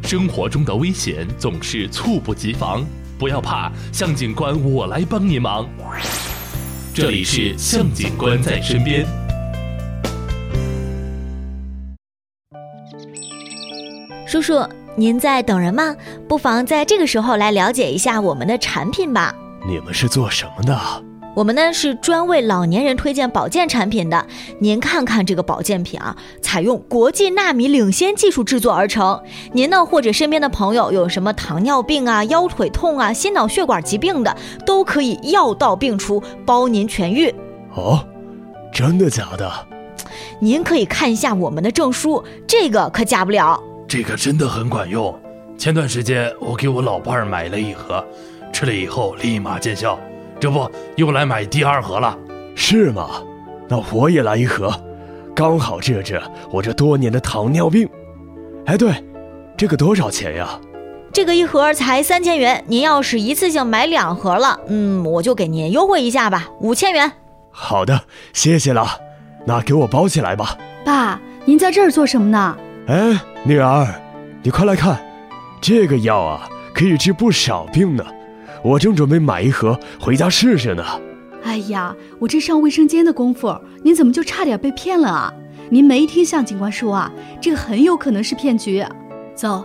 生活中的危险总是猝不及防，不要怕，向警官我来帮你忙。这里是向警官在身边。 叔叔，您在等人吗？不妨在这个时候来了解一下我们的产品吧。 你们是做什么的？ 我们呢是专为老年人推荐保健产品的。您看看这个保健品啊，采用国际纳米领先技术制作而成。您呢或者身边的朋友有什么糖尿病啊、腰腿痛啊、心脑血管疾病的，都可以药到病除，包您痊愈。 哦，真的假的？ 您可以看一下我们的证书，这个可假不了。 这个真的很管用，前段时间我给我老伴儿买了1盒，吃了以后立马见效，这不又来买第2盒了。 是吗？那我也来1盒，刚好治治我这多年的糖尿病。哎，对，这个多少钱呀？ 这个1盒才3000元，您要是一次性买2盒了，我就给您优惠一下吧，5000元。 好的，谢谢了，那给我包起来吧。 爸，您在这儿做什么呢？ 哎，女儿，你快来看，这个药啊可以治不少病呢，我正准备买1盒回家试试呢。 哎呀，我这上卫生间的功夫，您怎么就差点被骗了啊？您没听向警官说啊，这个很有可能是骗局。走，